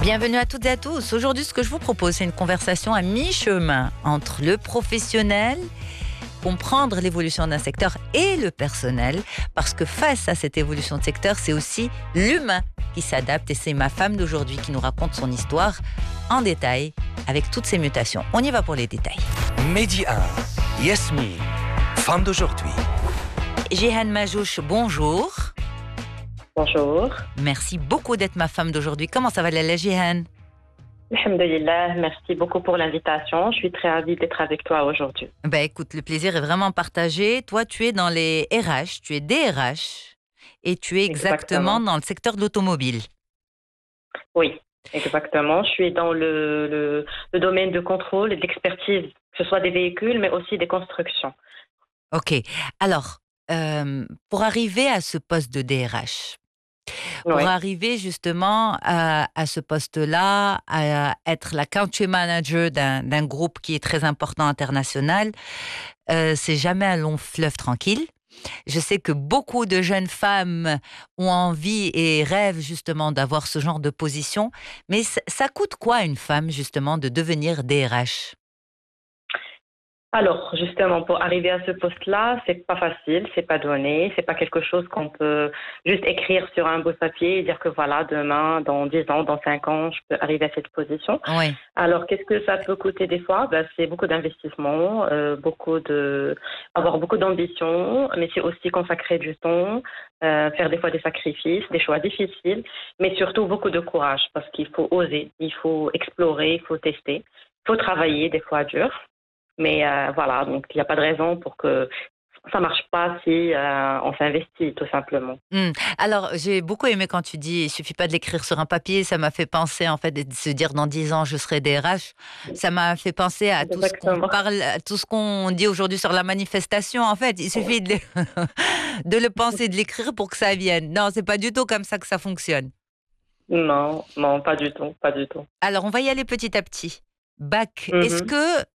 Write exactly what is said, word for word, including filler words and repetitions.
Bienvenue à toutes et à tous. Aujourd'hui, ce que je vous propose, c'est une conversation à mi-chemin entre le professionnel, comprendre l'évolution d'un secteur, et le personnel, parce que face à cette évolution de secteur, c'est aussi l'humain qui s'adapte, et c'est ma femme d'aujourd'hui qui nous raconte son histoire en détail, avec toutes ses mutations. On y va pour les détails. Mehdi un, Yasmine, femme d'aujourd'hui. Jihan Majouch, bonjour. Bonjour. Merci beaucoup d'être ma femme d'aujourd'hui. Comment ça va, Lala Jihan? Alhamdulillah, merci beaucoup pour l'invitation. Je suis très ravie d'être avec toi aujourd'hui. Ben écoute, le plaisir est vraiment partagé. Toi, tu es dans les R H, tu es D R H et tu es exactement, exactement dans le secteur de l'automobile. Oui, exactement. Je suis dans le, le, le domaine de contrôle et d'expertise, que ce soit des véhicules, mais aussi des constructions. Ok. Alors, euh, pour arriver à ce poste de D R H, pour Oui. arriver justement à, à ce poste-là, à être la country manager d'un, d'un groupe qui est très important international, euh, c'est jamais un long fleuve tranquille. Je sais que beaucoup de jeunes femmes ont envie et rêvent justement d'avoir ce genre de position, mais ça, ça coûte quoi à une femme justement de devenir D R H ? Alors, justement, pour arriver à ce poste-là, c'est pas facile, c'est pas donné, c'est pas quelque chose qu'on peut juste écrire sur un bout de papier et dire que voilà, demain, dans dix ans, dans cinq ans, je peux arriver à cette position. Oui. Alors, qu'est-ce que ça peut coûter des fois? Ben, c'est beaucoup d'investissement, euh, beaucoup de, avoir beaucoup d'ambition, mais c'est aussi consacrer du temps, euh, faire des fois des sacrifices, des choix difficiles, mais surtout beaucoup de courage parce qu'il faut oser, il faut explorer, il faut tester, il faut travailler des fois dur. Mais euh, voilà, donc il n'y a pas de raison pour que ça ne marche pas si euh, on s'investit, tout simplement. Mmh. Alors, j'ai beaucoup aimé quand tu dis « il ne suffit pas de l'écrire sur un papier », ça m'a fait penser, en fait, de se dire « dans dix ans, je serai D R H ». Ça m'a fait penser à tout ce qu'on parle, à tout ce qu'on dit aujourd'hui sur la manifestation. En fait, il suffit de, de le penser, de l'écrire pour que ça vienne. Non, ce n'est pas du tout comme ça que ça fonctionne. Non, non, pas du tout, pas du tout. Alors, on va y aller petit à petit. Bac, Mm-hmm. est-ce que